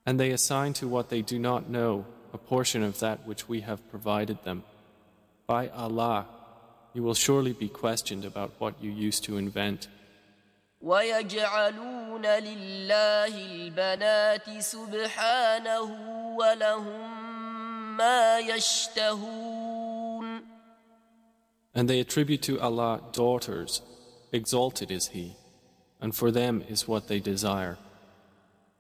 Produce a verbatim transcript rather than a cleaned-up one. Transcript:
And they assign to what they do not know a portion of that which we have provided them. By Allah, you will surely be questioned about what you used to invent. وَيَجْعَلُونَ لِلَّهِ الْبَنَاتِ سُبْحَانَهُ وَلَهُم مَّا يَشْتَهُونَ. And they attribute to Allah daughters, exalted is He, and for them is what they desire.